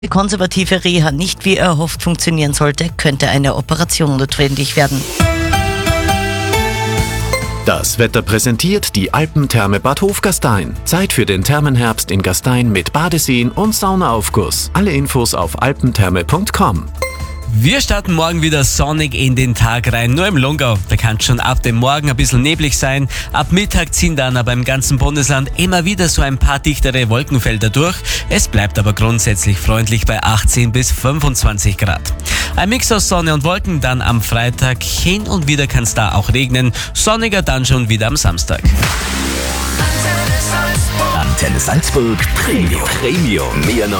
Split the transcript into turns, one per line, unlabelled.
Die konservative Reha nicht wie erhofft funktionieren sollte, könnte eine Operation notwendig werden.
Das Wetter präsentiert die Alpentherme Bad Hofgastein. Zeit für den Thermenherbst in Gastein mit Badeseen und Saunaaufguss. Alle Infos auf alpentherme.com.
Wir starten morgen wieder sonnig in den Tag rein. Nur im Lungau, da kann es schon ab dem Morgen ein bisschen neblig sein. Ab Mittag ziehen dann aber im ganzen Bundesland immer wieder so ein paar dichtere Wolkenfelder durch. Es bleibt aber grundsätzlich freundlich bei 18 bis 25 Grad. Ein Mix aus Sonne und Wolken, dann am Freitag. Hin und wieder kann es da auch regnen. Sonniger dann schon wieder am Samstag.
Antenne Salzburg Premium. Mehr